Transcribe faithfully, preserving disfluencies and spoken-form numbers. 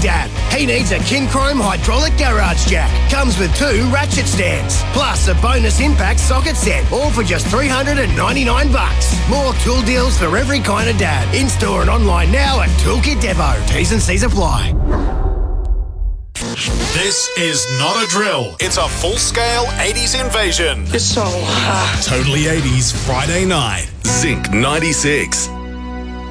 dad. He needs a Kinchrome hydraulic garage jack. Comes with two ratchet stands, plus a bonus impact socket set, all for just three hundred ninety-nine bucks. More tool deals for every kind of dad. In-store and online now at Toolkit Depot. T's and C's apply. This is not a drill. It's a full-scale eighties invasion. It's so hot. Totally eighties Friday night. Zinc ninety-six.